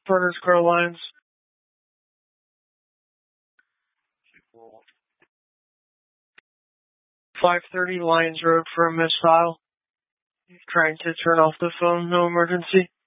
Berners Grow Lines. 530 Lyons Road for a misfile. Trying to turn off the phone, no emergency.